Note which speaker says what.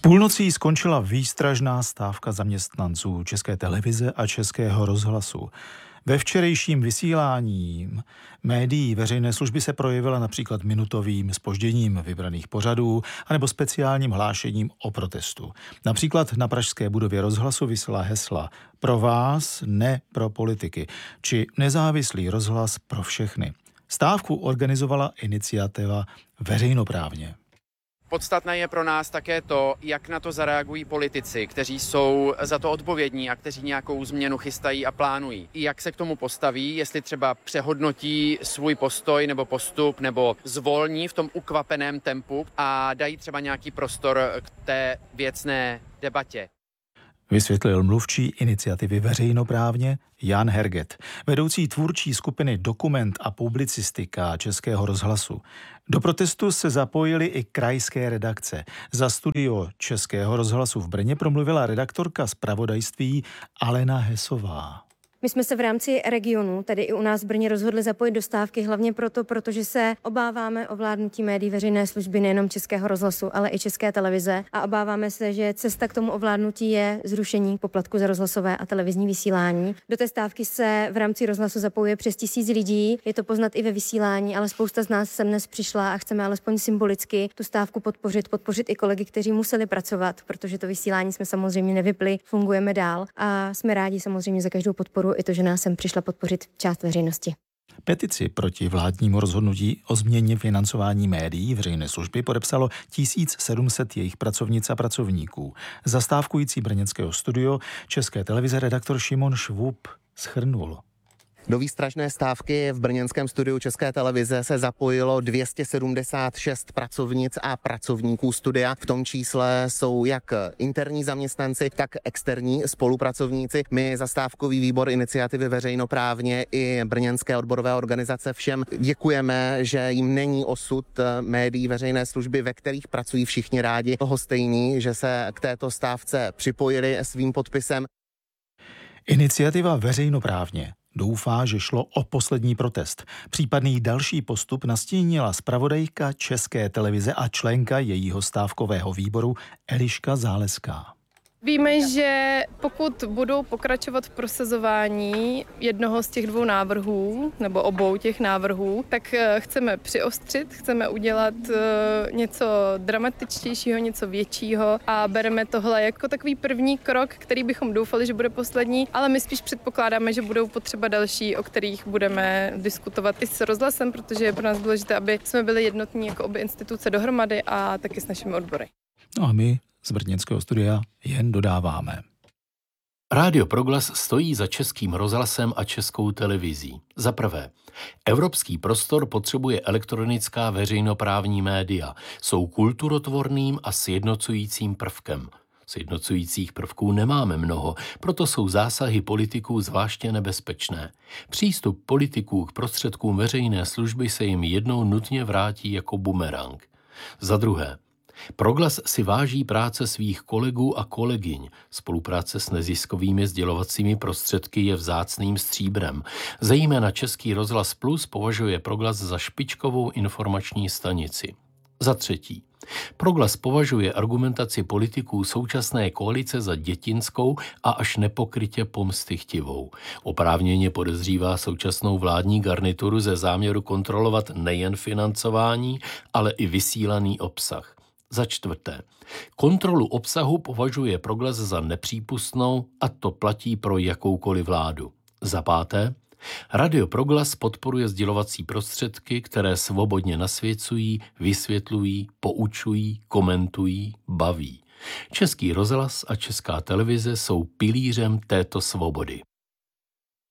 Speaker 1: půlnocí skončila výstražná stávka zaměstnanců České televize a Českého rozhlasu. Ve včerejším vysílání médií veřejné služby se projevila například minutovým zpožděním vybraných pořadů anebo speciálním hlášením o protestu. Například na pražské budově rozhlasu visela hesla "Pro vás, ne pro politiky" či "Nezávislý rozhlas pro všechny". Stávku organizovala iniciativa Veřejnoprávně.
Speaker 2: Podstatné je pro nás také to, jak na to zareagují politici, kteří jsou za to odpovědní a kteří nějakou změnu chystají a plánují. Jak se k tomu postaví, jestli třeba přehodnotí svůj postoj nebo postup, nebo zvolní v tom ukvapeném tempu a dají třeba nějaký prostor k té věcné debatě.
Speaker 1: Vysvětlil mluvčí iniciativy Veřejnoprávně Jan Herget, vedoucí tvůrčí skupiny Dokument a publicistika Českého rozhlasu. Do protestu se zapojily i krajské redakce. Za studio Českého rozhlasu v Brně promluvila redaktorka zpravodajství Alena Hesová.
Speaker 3: My jsme se v rámci regionu, tedy i u nás v Brně, rozhodli zapojit do stávky hlavně proto, protože se obáváme ovládnutí médií veřejné služby nejenom Českého rozhlasu, ale i České televize a obáváme se, že cesta k tomu ovládnutí je zrušení poplatku za rozhlasové a televizní vysílání. Do té stávky se v rámci rozhlasu zapojuje přes 1000 lidí, je to poznat i ve vysílání, ale spousta z nás sem dnes přišla a chceme alespoň symbolicky tu stávku podpořit i kolegy, kteří museli pracovat, protože to vysílání jsme samozřejmě nevypli, fungujeme dál a jsme rádi samozřejmě za každou podporu i to, že nás sem přišla podpořit část veřejnosti.
Speaker 1: Petici proti vládnímu rozhodnutí o změně financování médií veřejné služby podepsalo 1700 jejich pracovnic a pracovníků. Zastávkující brněnského studio České televize redaktor Šimon Švůb shrnul.
Speaker 4: Do výstražné stávky v brněnském studiu České televize se zapojilo 276 pracovnic a pracovníků studia. V tom čísle jsou jak interní zaměstnanci, tak externí spolupracovníci. My za stávkový výbor iniciativy Veřejnoprávně i brněnské odborové organizace všem děkujeme, že jim není osud médií veřejné služby, ve kterých pracují všichni rádi, lhostejný, že se k této stávce připojili svým podpisem.
Speaker 1: Iniciativa Veřejnoprávně doufá, že šlo o poslední protest. Případný další postup nastínila zpravodajka České televize a členka jejího stávkového výboru Eliška Záleská.
Speaker 5: Víme, že pokud budou pokračovat v prosazování jednoho z těch dvou návrhů, nebo obou těch návrhů, tak chceme přiostřit, chceme udělat něco dramatičtějšího, něco většíího a bereme tohle jako takový první krok, který bychom doufali, že bude poslední, ale my spíš předpokládáme, že budou potřeba další, o kterých budeme diskutovat i s rozhlasem, protože je pro nás důležité, aby jsme byli jednotní jako obě instituce dohromady a taky s našimi odbory.
Speaker 1: No a my z brněnského studia jen dodáváme.
Speaker 6: Rádio Proglas stojí za Českým rozhlasem a Českou televizí. Za prvé, evropský prostor potřebuje elektronická veřejnoprávní média. Jsou kulturotvorným a sjednocujícím prvkem. Sjednocujících prvků nemáme mnoho, proto jsou zásahy politiků zvláště nebezpečné. Přístup politiků k prostředkům veřejné služby se jim jednou nutně vrátí jako bumerang. Za druhé, Proglas si váží práce svých kolegů a kolegyň. Spolupráce s neziskovými sdělovacími prostředky je vzácným stříbrem. Zejména Český rozhlas Plus považuje Proglas za špičkovou informační stanici. Za třetí, Proglas považuje argumentaci politiků současné koalice za dětinskou a až nepokrytě pomstychtivou. Oprávněně podezřívá současnou vládní garnituru ze záměru kontrolovat nejen financování, ale i vysílaný obsah. Za čtvrté, kontrolu obsahu považuje Proglas za nepřípustnou a to platí pro jakoukoliv vládu. Za páté, Radio Proglas podporuje sdělovací prostředky, které svobodně nasvěcují, vysvětlují, poučují, komentují, baví. Český rozhlas a Česká televize jsou pilířem této svobody.